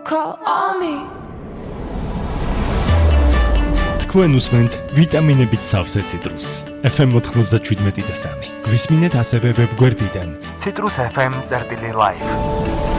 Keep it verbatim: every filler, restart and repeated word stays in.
call on me. თქვენ უსმენთ ვიტამინებით სავსე ციტრუსს. ეფ ემ ოთხმოცდაშვიდმეტი და სამი. გვისმინეთ ასევე ვებგვერდიდან citrus f m წერტილი live.